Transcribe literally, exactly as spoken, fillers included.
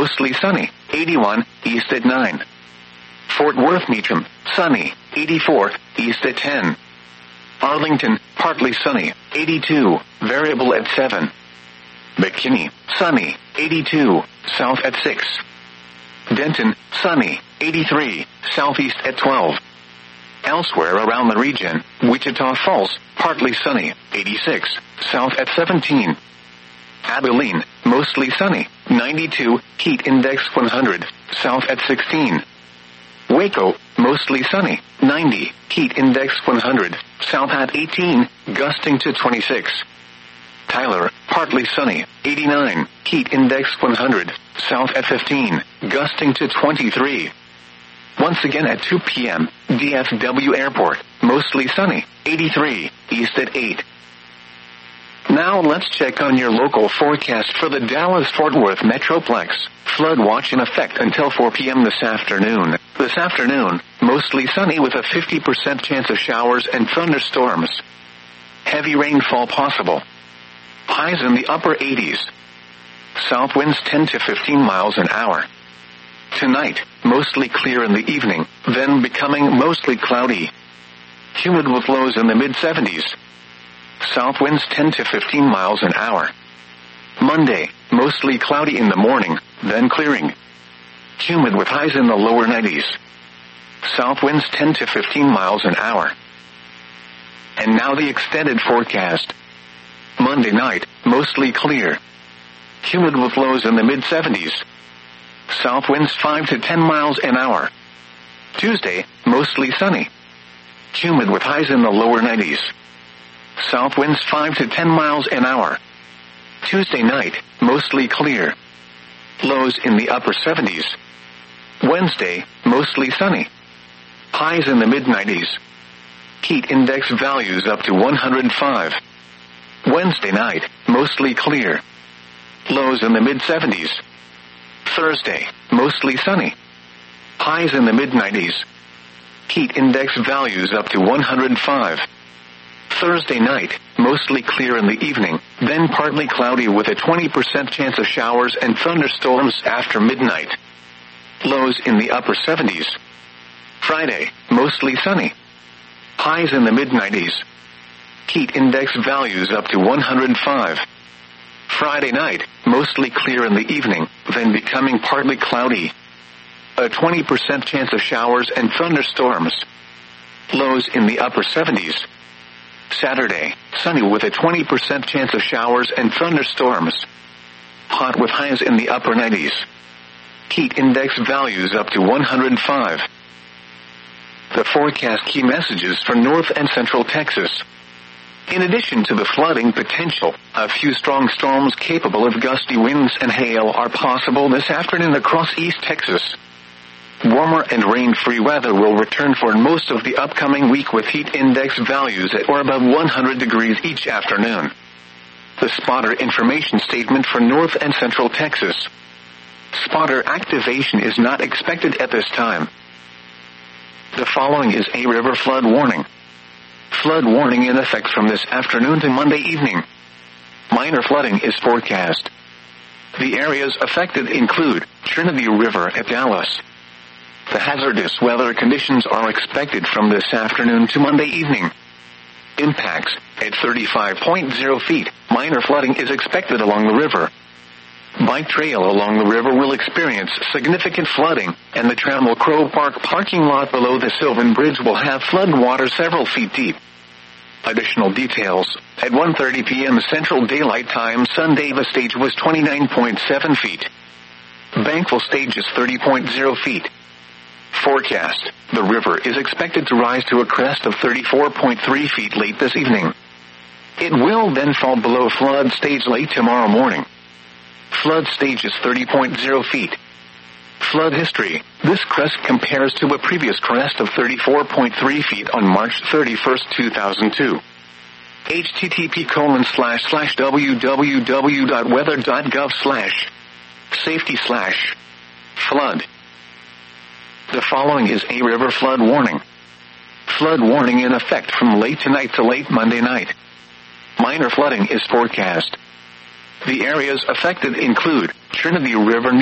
mostly sunny, eighty-one, east at nine. Fort Worth Meacham, sunny, eighty-four, east at ten. Arlington, partly sunny, eighty-two, variable at seven. McKinney, sunny, eighty-two, south at six. Denton, sunny, eighty-three, southeast at twelve. Elsewhere around the region, Wichita Falls, partly sunny, eighty-six, south at seventeen. Abilene, mostly sunny, ninety-two, heat index one hundred, south at sixteen. Waco, mostly sunny, ninety, heat index one hundred, south at eighteen, gusting to twenty-six. Tyler, partly sunny, eighty-nine, heat index one hundred, south at fifteen, gusting to twenty-three. Once again at two p.m., D F W Airport, mostly sunny, eighty-three, east at eight. Now let's check on your local forecast for the Dallas-Fort Worth Metroplex. Flood watch in effect until four p.m. this afternoon. This afternoon, mostly sunny with a fifty percent chance of showers and thunderstorms. Heavy rainfall possible. Highs in the upper eighties. South winds ten to fifteen miles an hour. Tonight, mostly clear in the evening, then becoming mostly cloudy. Humid with lows in the mid-seventies. South winds ten to fifteen miles an hour. Monday, mostly cloudy in the morning, then clearing. Humid with highs in the lower nineties. South winds ten to fifteen miles an hour. And now the extended forecast. Monday night, mostly clear. Humid with lows in the mid-seventies. South winds five to ten miles an hour. Tuesday, mostly sunny. Humid with highs in the lower nineties. South winds five to ten miles an hour. Tuesday night, mostly clear. Lows in the upper seventies. Wednesday, mostly sunny. Highs in the mid-nineties. Heat index values up to one hundred five. Wednesday night, mostly clear. Lows in the mid-seventies. Thursday, mostly sunny. Highs in the mid-nineties. Heat index values up to one hundred five. Thursday night, mostly clear in the evening, then partly cloudy with a twenty percent chance of showers and thunderstorms after midnight. Lows in the upper seventies. Friday, mostly sunny. Highs in the mid-nineties. Heat index values up to one hundred five. Friday night, mostly clear in the evening, then becoming partly cloudy. A twenty percent chance of showers and thunderstorms. Lows in the upper seventies. Saturday, sunny with a twenty percent chance of showers and thunderstorms. Hot with highs in the upper nineties. Heat index values up to one hundred five. The forecast key messages for North and Central Texas. In addition to the flooding potential, a few strong storms capable of gusty winds and hail are possible this afternoon across East Texas. Warmer and rain-free weather will return for most of the upcoming week with heat index values at or above one hundred degrees each afternoon. The spotter information statement for North and Central Texas. Spotter activation is not expected at this time. The following is a river flood warning. Flood warning in effect from this afternoon to Monday evening. Minor flooding is forecast. The areas affected include Trinity River at Dallas. The hazardous weather conditions are expected from this afternoon to Monday evening. Impacts at thirty-five point zero feet. Minor flooding is expected along the river. Bike trail along the river will experience significant flooding, and the Trammell Crow Park parking lot below the Sylvan Bridge will have flood water several feet deep. Additional details. At one thirty p.m. Central Daylight Time Sunday, the stage was twenty-nine point seven feet. Bankville stage is thirty point zero feet. Forecast. The river is expected to rise to a crest of thirty-four point three feet late this evening. It will then fall below flood stage late tomorrow morning. Flood stage is thirty point zero feet. Flood history. This crest compares to a previous crest of thirty-four point three feet on March thirty-first, two thousand two. http colon slash slash www.weather.gov slash safety slash flood. The following is a river flood warning. Flood warning in effect from late tonight to late Monday night. Minor flooding is forecast. The areas affected include Trinity River